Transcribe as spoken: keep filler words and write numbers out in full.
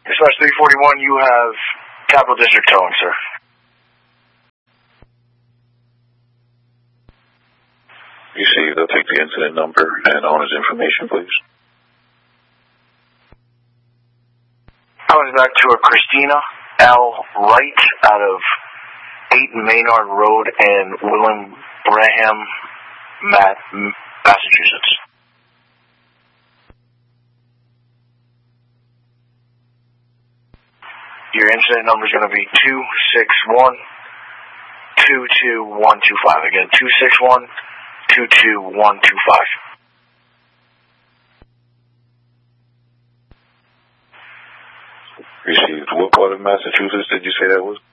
Dispatch three forty-one, you have Capital District towing, sir. Received. I'll take the incident number and owner's information, please. Calling back to a Christina L. Wright out of eight Maynard Road in Willingham, Massachusetts. Your incident number is going to be two six one, two two one two five. Again, two six one, two two one two five. Received. What part of Massachusetts did you say that was?